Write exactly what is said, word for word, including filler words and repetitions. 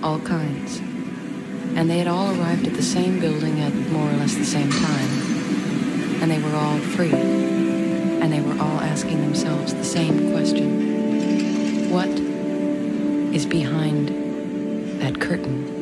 all kinds. And they had all arrived at the same building at more or less the same time. And they were all free. And they were all asking themselves the same question. What is behind that curtain?